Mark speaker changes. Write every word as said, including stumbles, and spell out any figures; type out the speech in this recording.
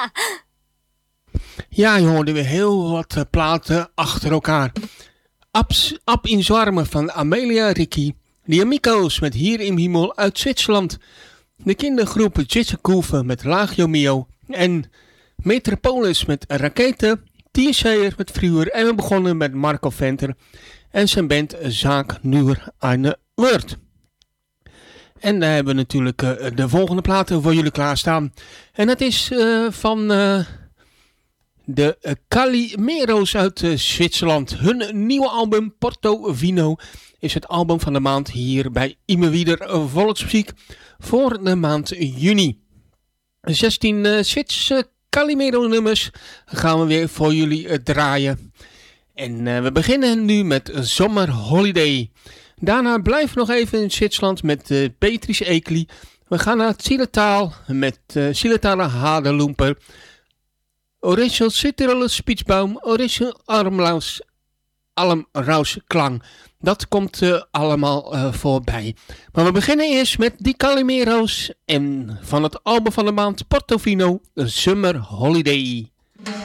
Speaker 1: Ja, je hoorde weer heel wat uh, platen achter elkaar. Abs, Ab in Zwarmen van Amelia Ricky. De Amico's met Hier im Himmel uit Zwitserland. De kindergroep Jitsekoeven met Lagio Mio. En Metropolis met Raketen. Tierseer met Fruur. En we begonnen met Marco Venter en zijn band Zaak Nuur eine Word. En daar hebben we natuurlijk uh, de volgende platen voor jullie klaarstaan. En dat is uh, van uh, de uh, Calimero's uit uh, Zwitserland. Hun nieuwe album Porto Vino is het album van de maand hier bij Imewieder Volksmuziek voor de maand juni. zestien uh, Zwitserse Calimero nummers gaan we weer voor jullie uh, draaien. En uh, we beginnen nu met Summer Holiday. Daarna blijven we nog even in Zwitserland met uh, Beatrice Ekeli. We gaan naar het Zillertaal met uh, Zillertaler Hadeloemper. Original Citterle Spietsbaum, Original Armlaus, Almraus Klang. Dat komt uh, allemaal uh, voorbij. Maar we beginnen eerst met die Calimero's en van het album van de maand Portofino, Summer Holiday.